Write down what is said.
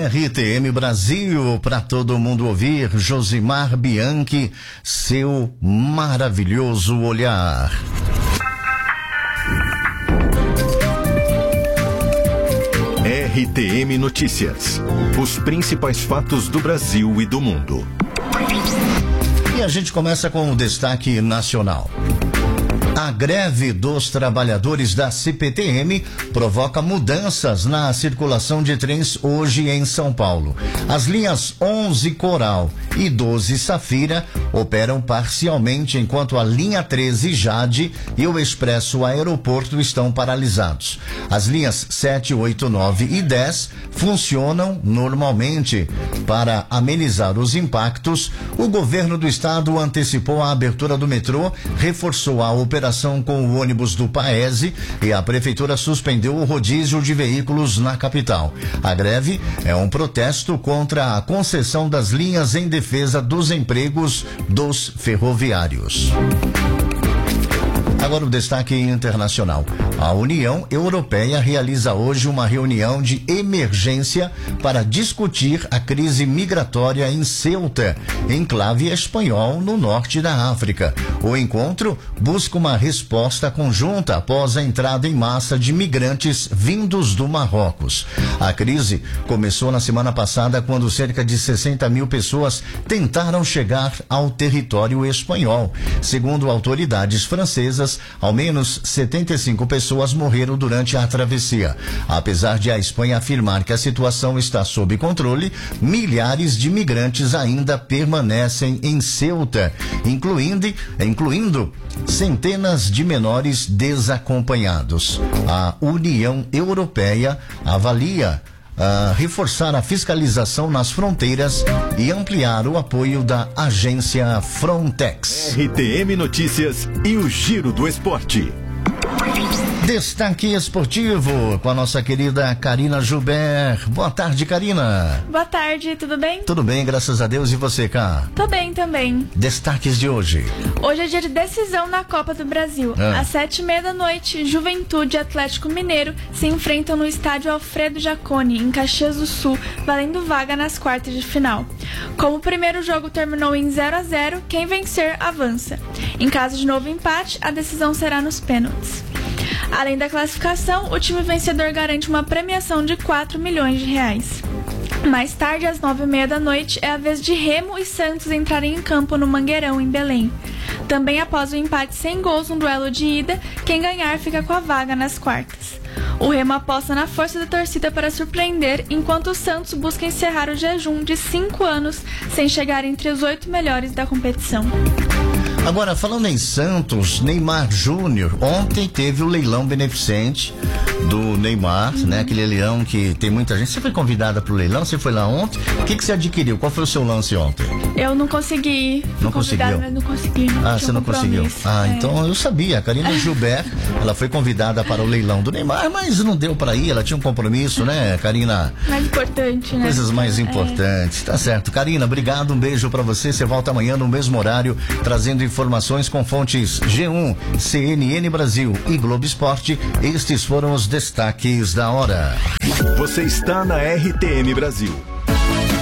RTM Brasil, para todo mundo ouvir, Josimar Bianchi, seu maravilhoso olhar. RTM Notícias. Os principais fatos do Brasil e do mundo. E a gente começa com o destaque nacional. A greve dos trabalhadores da CPTM provoca mudanças na circulação de trens hoje em São Paulo. As linhas 11 Coral e 12 Safira operam parcialmente, enquanto a linha 13 Jade e o Expresso Aeroporto estão paralisados. As linhas 7, 8, 9 e 10 funcionam normalmente. Para amenizar os impactos, o governo do estado antecipou a abertura do metrô, reforçou a operação com o ônibus do Paese e a prefeitura suspendeu o rodízio de veículos na capital. A greve é um protesto contra a concessão das linhas em defesa dos empregos dos ferroviários. Agora o destaque internacional. A União Europeia realiza hoje uma reunião de emergência para discutir a crise migratória em Ceuta, enclave espanhol no norte da África. O encontro busca uma resposta conjunta após a entrada em massa de migrantes vindos do Marrocos. A crise começou na semana passada, quando cerca de 60 mil pessoas tentaram chegar ao território espanhol. Segundo autoridades francesas, ao menos 75 pessoas morreram durante a travessia. Apesar de a Espanha afirmar que a situação está sob controle, milhares de migrantes ainda permanecem em Ceuta, incluindo centenas de menores desacompanhados. A União Europeia avalia reforçar a fiscalização nas fronteiras e ampliar o apoio da agência Frontex. RTM Notícias e o Giro do Esporte. Destaque esportivo com a nossa querida Karina Joubert. Boa tarde, Karina. Boa tarde, tudo bem? Tudo bem, graças a Deus. E você, Cá? Tô bem também. Destaques de hoje. Hoje é dia de decisão na Copa do Brasil. Às 7h30, Juventude e Atlético Mineiro se enfrentam no estádio Alfredo Jaconi, em Caxias do Sul, valendo vaga nas quartas de final. Como o primeiro jogo terminou em 0-0, quem vencer avança. Em caso de novo empate, a decisão será nos pênaltis. Além da classificação, o time vencedor garante uma premiação de R$4 milhões. Mais tarde, às 9h30, é a vez de Remo e Santos entrarem em campo no Mangueirão, em Belém. Também após o empate sem gols no duelo de ida, quem ganhar fica com a vaga nas quartas. O Remo aposta na força da torcida para surpreender, enquanto o Santos busca encerrar o jejum de 5 anos sem chegar entre os 8 melhores da competição. Agora, falando em Santos, Neymar Júnior, ontem teve o leilão beneficente do Neymar, né? Aquele leilão que tem muita gente. Você foi convidada para o leilão? Você foi lá ontem? O que você adquiriu? Qual foi o seu lance ontem? Eu não consegui. Não conseguiu? Mas não consegui. Você não conseguiu? Então eu sabia. A Karina Joubert, ela foi convidada para o leilão do Neymar, mas não deu para ir. Ela tinha um compromisso, né, Karina? Mais importante, né? Coisas mais importantes. Tá certo. Karina, obrigado. Um beijo para você. Você volta amanhã no mesmo horário, trazendo informações com fontes G1, CNN Brasil e Globo Esporte. Estes foram os destaques da hora. Você está na RTM Brasil.